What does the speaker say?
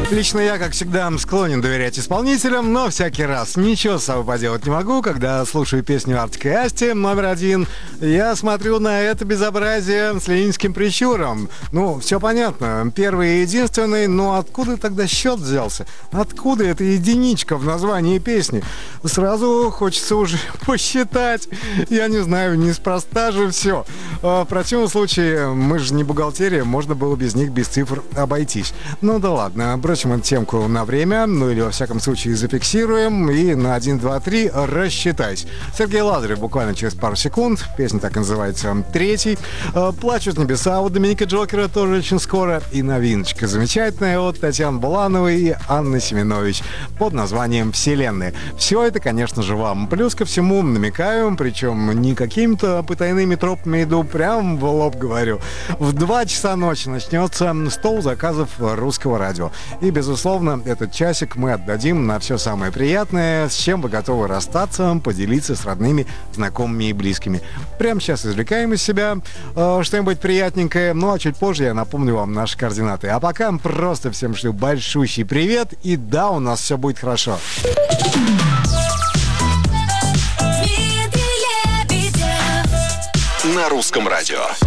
Лично я, как всегда, склонен доверять исполнителям, но всякий раз ничего с собой поделать не могу, когда слушаю песню Артик и Асти номер 1. Я смотрю на это безобразие с ленинским прищуром. Ну, все понятно, первый и единственный, но откуда тогда счет взялся? Откуда эта единичка в названии песни? Сразу хочется уже посчитать. Я не знаю, неспроста же все. В противном случае, мы же не бухгалтерия, можно было без них, без цифр обойтись. Ну да ладно, бросим эту темку на время, ну или во всяком случае зафиксируем, и на 1, 2, 3 рассчитайся. Сергей Лазарев буквально через пару секунд, песня так и называется «Третий». «Плачут небеса» у Доминика Джокера тоже очень скоро, и новиночка замечательная от Татьяны Булановой и Анны Семенович под названием «Вселенная». Все это, конечно же, вам. Плюс ко всему намекаю, причем не какими-то потайными тропами иду, прям в лоб говорю. В 2 часа ночи начнется стол заказов Русского радио. И, безусловно, этот часик мы отдадим на все самое приятное, с чем вы готовы расстаться, поделиться с родными, знакомыми и близкими. Прямо сейчас извлекаем из себя что-нибудь приятненькое, ну а чуть позже я напомню вам наши координаты. А пока просто всем шлю большущий привет, и да, у нас все будет хорошо. На Русском радио.